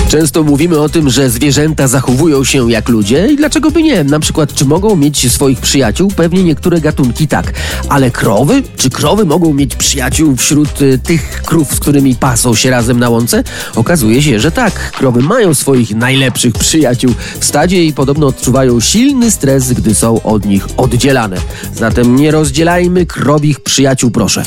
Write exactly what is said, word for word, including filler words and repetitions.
Często mówimy o tym, że zwierzęta zachowują się jak ludzie i dlaczego by nie? Na przykład, czy mogą mieć swoich przyjaciół? Pewnie niektóre gatunki tak. Ale krowy? Czy krowy mogą mieć przyjaciół wśród y, tych krów, z którymi pasą się razem na łące? Okazuje się, że tak. Krowy mają swoich najlepszych przyjaciół w stadzie i podobno odczuwają silny stres, gdy są od nich oddzielane. Zatem nie rozdzielajmy krowich przyjaciół, proszę.